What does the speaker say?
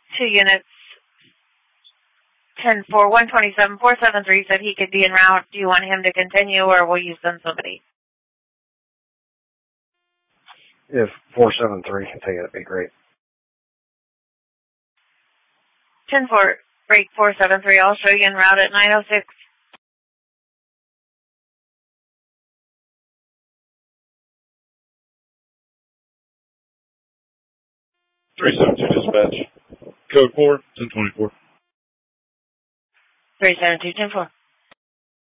2 units. 10-4, 127-473 said he could be en route. Do you want him to continue, or will you send somebody? If 473 can take it, it'd be great. 10-4, break 473. I'll show you en route at 906. 372 dispatch. Code 4, 1024. 372, 10-4.